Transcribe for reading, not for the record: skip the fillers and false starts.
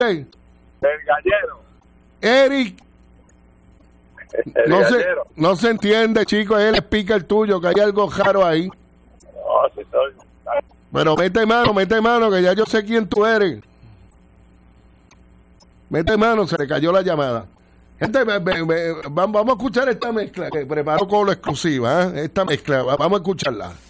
nombre? El gallero. Eric. El gallero. No se entiende, chico, es el speaker tuyo, que hay algo raro ahí. No, sí soy. Pero mete mano, que ya yo sé quién tú eres. Mete mano, se le cayó la llamada. Gente, vamos a escuchar esta mezcla que preparó con lo exclusiva, ¿eh? Esta mezcla, vamos a escucharla.